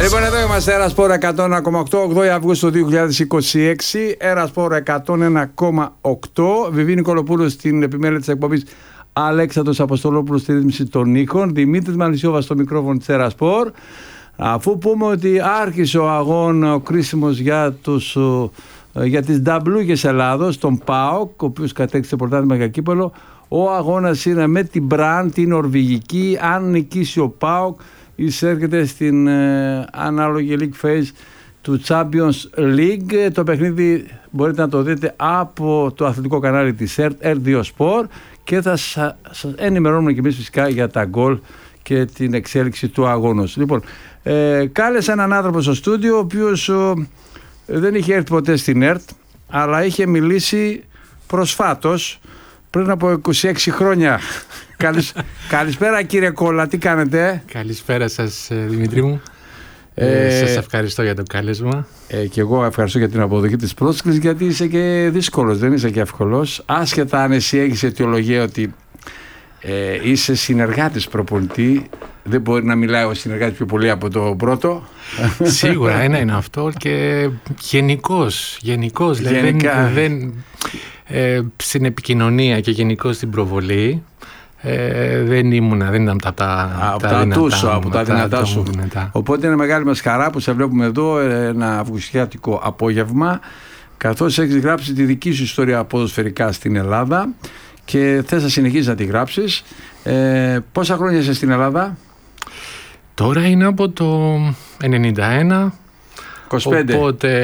Λοιπόν, εδώ είμαστε, Ερασπόρ 101,8, 8 Αυγούστου 2026, Ερασπόρ 101,8. Βιβί Νικολοπούλος στην επιμέλεια της εκπομπής, Αλέξανδρος Αποστολόπουλος στη ρύθμιση των ήχων, Δημήτρης Μανισιώβας στο μικρόφωνο της Ερασπόρ. Αφού πούμε ότι άρχισε ο αγώνα, ο κρίσιμος για τις νταμπλούγες Ελλάδος, τον ΠΑΟΚ, ο οποίος κατέκτησε πρωτάθλημα για κύπελλο. Ο αγώνας είναι με την Μπραν, την νορβηγική. Αν νικήσει ο ΠΑΟΚ, εισέρχεται στην ανάλογη league phase του Champions League. Το παιχνίδι μπορείτε να το δείτε από το αθλητικό κανάλι της R2 Sport και θα σας ενημερώνουμε και εμείς φυσικά για τα γκολ και την εξέλιξη του αγώνος. Λοιπόν, κάλεσα έναν άνθρωπο στο στούντιο, ο οποίος δεν είχε έρθει ποτέ στην ΕΡΤ, αλλά είχε μιλήσει προσφάτως, πριν από 26 χρόνια. Καλησπέρα κύριε Κόλλα, τι κάνετε? Καλησπέρα σας Δημήτρη μου. Σας ευχαριστώ για το κάλεσμα. Και εγώ ευχαριστώ για την αποδοχή της πρόσκλησης, γιατί είσαι και δύσκολος, δεν είσαι και εύκολος. Άσχετα αν εσύ έχεις αιτιολογία ότι είσαι συνεργάτης προπονητή, δεν μπορεί να μιλάει ο συνεργάτης πιο πολύ από το πρώτο. Σίγουρα ένα είναι αυτό, και γενικώς στην επικοινωνία και γενικώς στην προβολή δεν ήταν από τα δυνατά σου. Οπότε είναι μεγάλη μας χαρά που σε βλέπουμε εδώ ένα αυγουστιάτικο απόγευμα, καθώς έχεις γράψει τη δική σου ιστορία ποδοσφαιρικά στην Ελλάδα και θες να συνεχίσεις να τη γράψεις. Πόσα χρόνια είσαι στην Ελλάδα? Τώρα είναι από το 91. 25. Οπότε